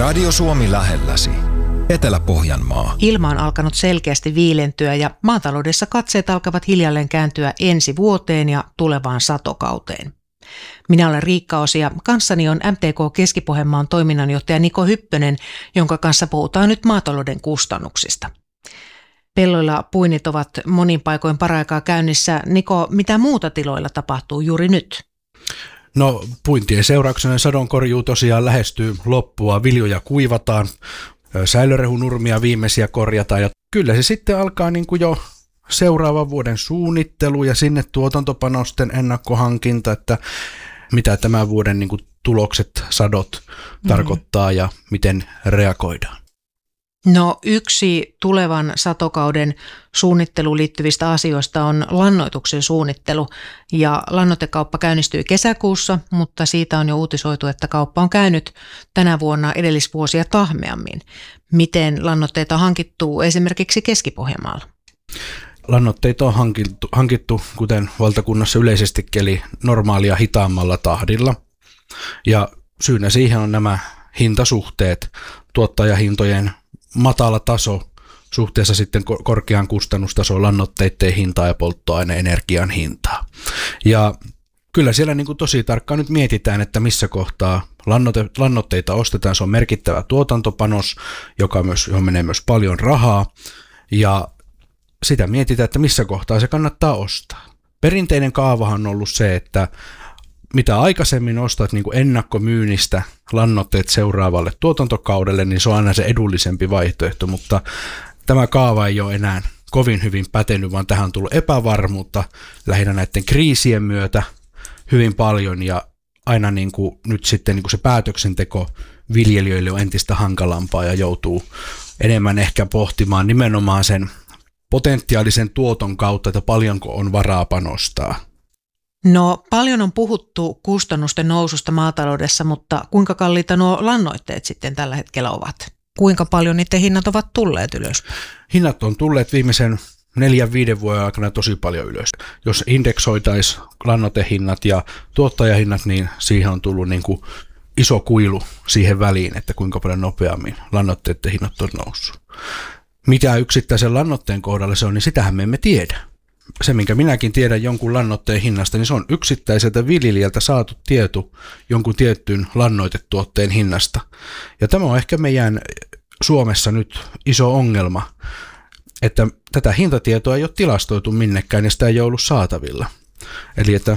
Radio Suomi lähelläsi. Etelä-Pohjanmaa. Ilma on alkanut selkeästi viilentyä ja maataloudessa katseet alkavat hiljalleen kääntyä ensi vuoteen ja tulevaan satokauteen. Minä olen Riikka Osi ja kanssani on MTK Keski-Pohjanmaan toiminnanjohtaja Niko Hyppönen, jonka kanssa puhutaan nyt maatalouden kustannuksista. Pelloilla puinnit ovat monin paikoin paraikaa käynnissä. Niko, mitä muuta tiloilla tapahtuu juuri nyt? No, puintien seurauksena sadonkorjuu tosiaan lähestyy loppua, viljoja kuivataan, säilörehunurmia viimeisiä korjataan ja kyllä se sitten alkaa niin kuin jo seuraavan vuoden suunnittelu ja sinne tuotantopanosten ennakkohankinta, että mitä tämän vuoden niin kuin tulokset, sadot tarkoittaa ja miten reagoidaan. No, yksi tulevan satokauden suunnitteluun liittyvistä asioista on lannoituksen suunnittelu ja lannoitekauppa käynnistyi kesäkuussa, mutta siitä on jo uutisoitu, että kauppa on käynyt tänä vuonna edellisvuosia tahmeammin. Miten lannoitteita on hankittu esimerkiksi Keski-Pohjanmaalla? Lannoitteita on hankittu, kuten valtakunnassa yleisestikin, eli normaalia hitaammalla tahdilla. Ja syynä siihen on nämä hintasuhteet, tuottajahintojen matala taso suhteessa sitten korkeaan kustannustasoon, lannoitteiden hintaa ja polttoaineenergian hintaa. Ja kyllä siellä niin kuin tosi tarkkaan nyt mietitään, että missä kohtaa lannoitteita ostetaan. Se on merkittävä tuotantopanos, johon menee myös paljon rahaa. Ja sitä mietitään, että missä kohtaa se kannattaa ostaa. Perinteinen kaavahan on ollut se, että mitä aikaisemmin ostat niin kuin ennakkomyynnistä lannoitteet seuraavalle tuotantokaudelle, niin se on aina se edullisempi vaihtoehto, mutta tämä kaava ei ole enää kovin hyvin pätenyt, vaan tähän on tullut epävarmuutta lähinnä näiden kriisien myötä hyvin paljon ja aina niin kuin nyt sitten niin kuin se päätöksenteko viljelijöille on entistä hankalampaa ja joutuu enemmän ehkä pohtimaan nimenomaan sen potentiaalisen tuoton kautta, että paljonko on varaa panostaa. No, paljon on puhuttu kustannusten noususta maataloudessa, mutta kuinka kalliita nuo lannoitteet sitten tällä hetkellä ovat? Kuinka paljon niiden hinnat ovat tulleet ylös? Hinnat on tulleet viimeisen 4-5 vuoden aikana tosi paljon ylös. Jos indeksoitaisiin lannoitehinnat ja tuottajahinnat, niin siihen on tullut niin kuin iso kuilu siihen väliin, että kuinka paljon nopeammin lannoitteiden hinnat on noussut. Mitä yksittäisen lannoitteen kohdalla se on, niin sitähän me emme tiedä. Se, minkä minäkin tiedän jonkun lannoitteen hinnasta, niin se on yksittäiseltä viljelijältä saatu tieto jonkun tiettyyn lannoitetuotteen hinnasta. Ja tämä on ehkä meidän Suomessa nyt iso ongelma, että tätä hintatietoa ei ole tilastoitu minnekään ja sitä ei ole ollut saatavilla. Eli että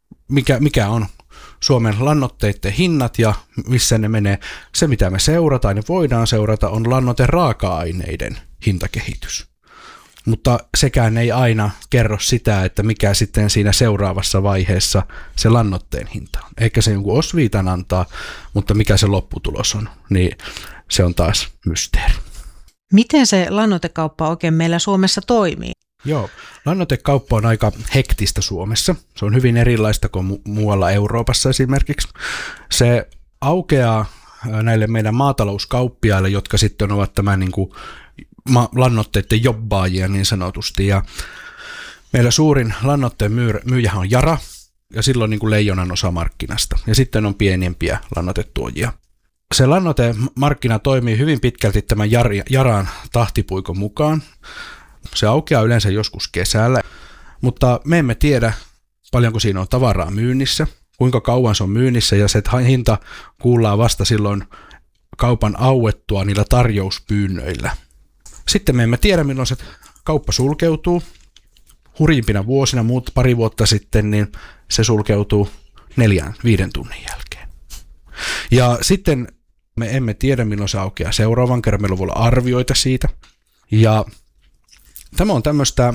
mikä on Suomen lannoitteiden hinnat ja missä ne menee. Se, mitä me seurataan ja voidaan seurata, on lannoite raaka-aineiden hintakehitys. Mutta sekään ei aina kerro sitä, että mikä sitten siinä seuraavassa vaiheessa se lannoitteen hinta on. Eikä se jonkun osviitan antaa, mutta mikä se lopputulos on, niin se on taas mysteeri. Miten se lannoitekauppa oikein meillä Suomessa toimii? Joo, lannoitekauppa on aika hektistä Suomessa. Se on hyvin erilaista kuin muualla Euroopassa esimerkiksi. Se aukeaa näille meidän maatalouskauppiaille, jotka sitten ovat tämän niin kuin lannoitteiden jobbaajia niin sanotusti. Ja meillä suurin lannoitteen myyjähän on Yara, ja silloin niin kuin leijonan osa markkinasta. Ja sitten on pienempiä lannoitetuojia. Se lannoitemarkkina toimii hyvin pitkälti tämän Yaran tahtipuikon mukaan. Se aukeaa yleensä joskus kesällä, mutta me emme tiedä paljonko siinä on tavaraa myynnissä, kuinka kauan se on myynnissä ja se hinta kuullaan vasta silloin kaupan auettua niillä tarjouspyynnöillä. Sitten me emme tiedä milloin se kauppa sulkeutuu. Hurjimpina vuosina, pari vuotta sitten, niin se sulkeutuu 4-5 tunnin jälkeen. Ja sitten me emme tiedä milloin se aukeaa seuraavan kerran, meillä voi olla arvioita siitä. Ja tämä on tämmöistä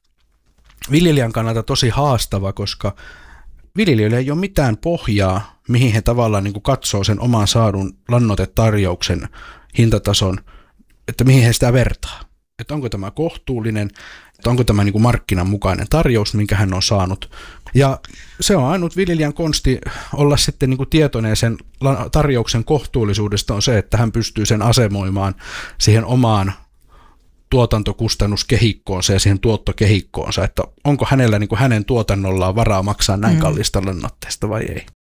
viljelijän kannalta tosi haastava, koska viljelijöillä ei ole mitään pohjaa, mihin he tavallaan niin kuin katsoo sen oman saadun lannoitetarjouksen hintatason, että mihin he sitä vertaa. Että onko tämä kohtuullinen, että onko tämä niin kuin markkinan mukainen tarjous, minkä hän on saanut. Ja se on ainut viljelijän konsti olla sitten niin kuin tietoinen sen tarjouksen kohtuullisuudesta on se, että hän pystyy sen asemoimaan siihen omaan tuotantokustannuskehikkoonsa ja siihen tuottokehikkoonsa, että onko hänellä niin kuin hänen tuotannollaan varaa maksaa näin kallista lannoitteesta vai ei.